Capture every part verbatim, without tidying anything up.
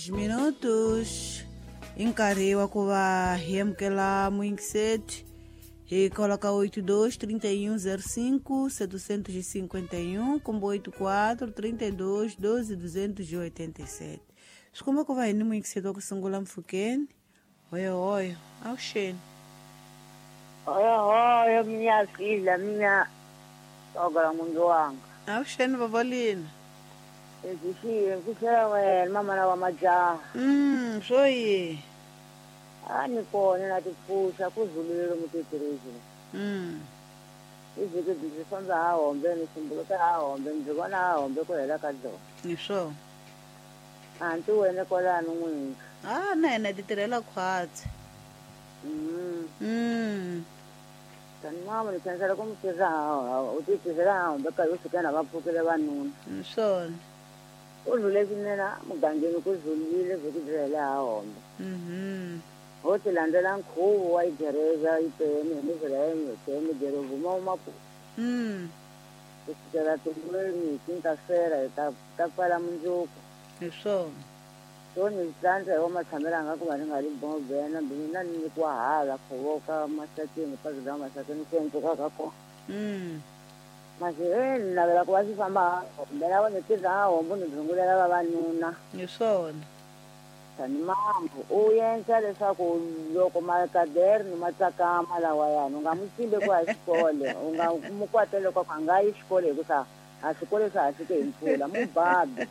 Minutos nkarhi wa ku va hi amukela muingiseti hi coloca oito dois trinta e um zero cinco setecentos e cinquenta e um combo oito quatro trinta e dois doze duzentos e oitenta e sete. Sicuma ku va hi ni muingiseti wa ku sungula mpfhukeni. Hoyo hoyo avuxeni. Hoyo hoyo minha filha, minha sogra mundu wanga. Avuxeni vavalini. Ezifile kusela wena mama na wa majaha. Mm, swo yi. A ni kona na tipfuxa kuzulile mutitirisi. Mm. Iziki ndzi famba ha hombe ni simbuluka ha hombe ndzi vona ha hombe ku hela ka dzona. Ni swo. Anti wena kwalano n'winyi. Ah, na hina ti tirhela khwatsi. Mm. Mm. Tani mama ni tsandzela ku mutirha ha u ti tirhela ha hombe ka yo fika na va pfukile vanuna. Ni swona. Uzule kunena mugangeni kuzulile viki tirhela ha hombe. Mhm. Ho ti landzela nkhuvo wa igereza ipeni hi mizirayeni ipeni jeruvuma umapu. Mm. Kusukela tingweni tinkasera ta ta pfala mundzuku. Ni swona. So ni tsanza hi matshamela nga ku va ni nga ri bobena mina ni nyikiwa hala khovoka masakeni pasi za masakeni ku endzuka ka kona. Mm. Masi eh ni navela ku va swi famba mbela ni tirha ha hombo ni dzungulela vavanuna. Ni swona. Tani mambo u yenca leswaku loko makaderi ni matsakama lawa yani u nga mu tsimbe ku a xikole u nga mu kwate loko a nga yi xikole hikusa a xikole swa ha fike hi mpfula mu babi.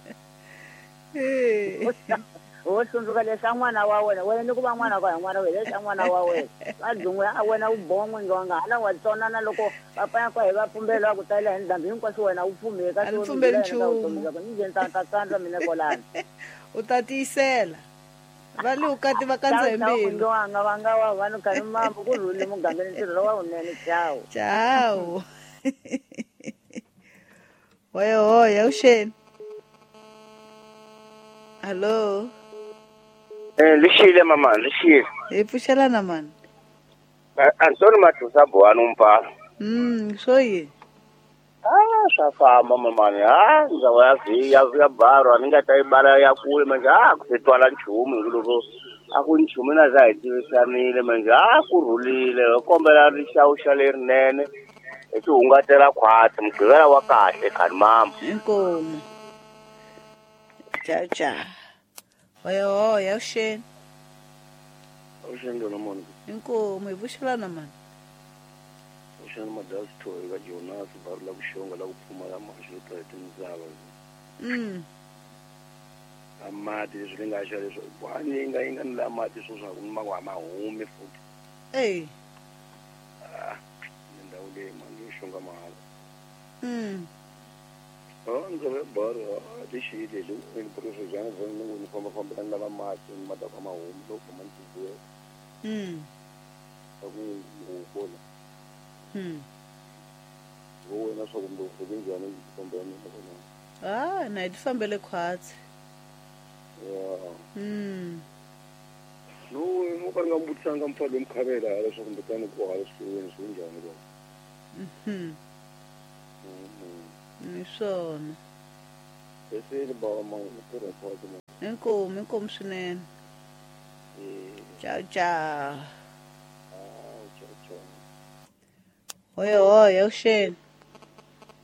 Ho tsundzuka leswa n'wana wa wena wena ni ku va n'wana ka hi n'wana wena leswa n'wana wa wena va dzungwe a wena u boha n'wingi wa nga hala wa tsonana loko papa ya kwa hi va pfumbela ku tayela hi ndhambi hinkwaswo wena u pfumeka A ni pfumbeli nchumu. ni nge ta ta kandza mina kolani. U ta tiyisela. Va le u kati va kandza hi mbilu. Ndo wanga va nga wa vanhu kari mambo ku rhuli mugangeni ntirho wa unene ciao. Ciao. Hoyo hoyo avuxeni. Hello. Eh, lishile mama, lishile. Hi pfuxelana mani. Antoni Matusa Bohani umpala. Mm, swo yi. Ah, swa famba mamani. Ah, ndzawu ya vi ya ya baro, a ni nga ta yi bala ya kule manje ah, ku se twala nchumu hi loko a ku nchumu na za hi tivisanile manje ah, ku rhulile. Ho kombela rixawuxa lerinene. Hi ti hungatela khwatsi, mugqivela wa kahle khani mama. Inkomo. Ciao ciao. Hoyo hoyo avuxeni. Avuxeni dona mani. Inkomo hi pfuxelana mani. Avuxeni madasi thoyi ka Jonas bari la ku xonga la ku pfumala maxi yo tala tindzava. Mm. A mati leswi ni nga xa leswo wani yi nga yi nga ni la mati swo swa ku ni maku hama humi futhi. Hey. Ah, ni ndhawu leyi mani yo xonga mahala. Mm. Ah, ndzi ve bari a ti xiyile hi ni purisa jana zani ni n'wi ni famba famba ni lava mati ni mata ka mahumi loko ma ndzi vuya. Mm. A ku ngukona. Mm. Wo wena swa ku ndo fike njhani hi famba ni kona. Ah, na hi ti fambele khwatsi. Yeah. Mm. No, mo ka nga mbutisanga mpfalo mkhavela leswaku mbetani ku hala swiweni swi njhani lo. Mhm. Mhm. Ni swona. Ese ni baba ma ku ri khwatsi mo. Inkomo inkomo swinene. Eh, Ciao ciao. ah, ciao ciao. Hoyo hoyo avuxeni.